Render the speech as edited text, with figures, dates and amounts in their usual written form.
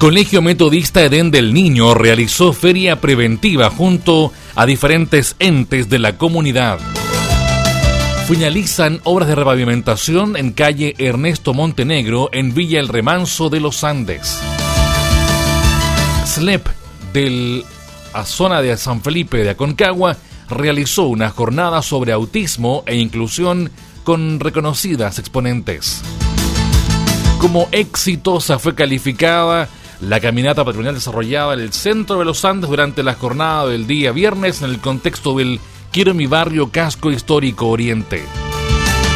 Colegio Metodista Edén del Niño realizó feria preventiva junto a diferentes entes de la comunidad. Finalizan obras de repavimentación en calle Ernesto Montenegro en Villa El Remanso de los Andes. SLEP de la zona de San Felipe de Aconcagua realizó una jornada sobre autismo e inclusión con reconocidas exponentes. Como exitosa fue calificada la caminata patronal desarrollada en el centro de los Andes durante la jornada del día viernes en el contexto del Quiero mi barrio, casco histórico oriente.